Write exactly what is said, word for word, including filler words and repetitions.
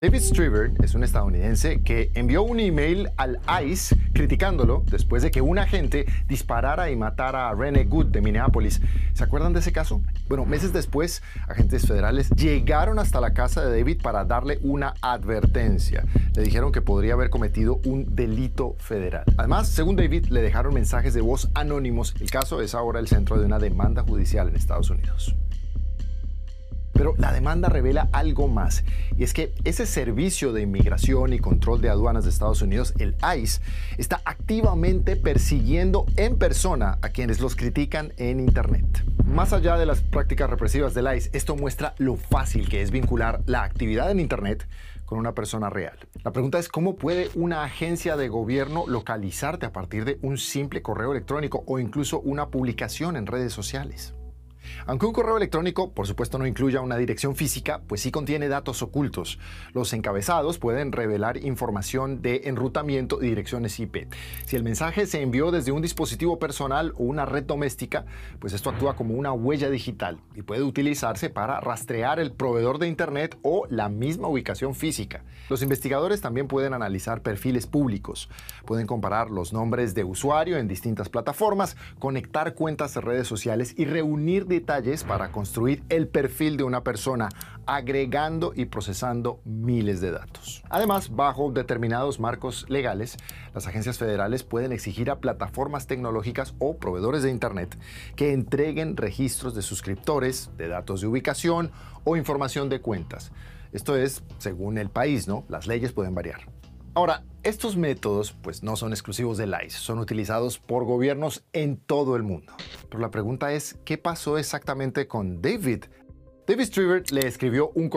David Strieber es un estadounidense que envió un email al ICE criticándolo después de que un agente disparara y matara a Rene Good de Minneapolis. ¿Se acuerdan de ese caso? Bueno, meses después, agentes federales llegaron hasta la casa de David para darle una advertencia. Le dijeron que podría haber cometido un delito federal. Además, según David, le dejaron mensajes de voz anónimos. El caso es ahora el centro de una demanda judicial en Estados Unidos. Pero la demanda revela algo más, y es que ese Servicio de Inmigración y Control de Aduanas de Estados Unidos, el ICE, está activamente persiguiendo en persona a quienes los critican en Internet. Más allá de las prácticas represivas del ICE, esto muestra lo fácil que es vincular la actividad en Internet con una persona real. La pregunta es cómo puede una agencia de gobierno localizarte a partir de un simple correo electrónico o incluso una publicación en redes sociales. Aunque un correo electrónico, por supuesto, no incluya una dirección física, pues sí contiene datos ocultos. Los encabezados pueden revelar información de enrutamiento y direcciones I P. Si el mensaje se envió desde un dispositivo personal o una red doméstica, pues esto actúa como una huella digital y puede utilizarse para rastrear el proveedor de Internet o la misma ubicación física. Los investigadores también pueden analizar perfiles públicos. Pueden comparar los nombres de usuario en distintas plataformas, conectar cuentas de redes sociales y reunir detalles para construir el perfil de una persona, agregando y procesando miles de datos. Además, bajo determinados marcos legales, las agencias federales pueden exigir a plataformas tecnológicas o proveedores de Internet que entreguen registros de suscriptores, de datos de ubicación o información de cuentas. Esto es según el país, ¿no? Las leyes pueden variar. Ahora, estos métodos pues no son exclusivos del ICE, son utilizados por gobiernos en todo el mundo. Pero la pregunta es, ¿qué pasó exactamente con David? David Strieber le escribió un